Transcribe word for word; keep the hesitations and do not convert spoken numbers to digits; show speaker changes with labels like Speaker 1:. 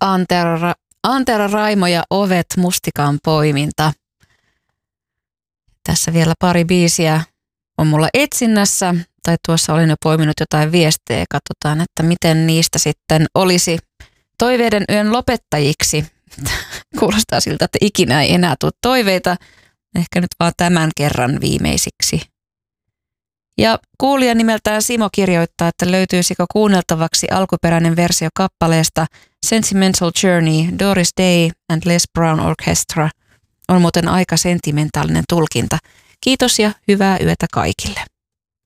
Speaker 1: Antero, Antero Raimo ja Ovet Mustikan poiminta. Tässä vielä pari biisiä on mulla etsinnässä, tai tuossa olin jo poiminut jotain viestejä. Katsotaan, että miten niistä sitten olisi toiveiden yön lopettajiksi. Kuulostaa siltä, että ikinä ei enää tule toiveita. Ehkä nyt vaan tämän kerran viimeisiksi. Ja kuulija nimeltään Simo kirjoittaa, että löytyisikö kuunneltavaksi alkuperäinen versio kappaleesta Sentimental Journey, Doris Day and Les Brown Orchestra. On muuten aika sentimentaalinen tulkinta. Kiitos ja hyvää yötä kaikille.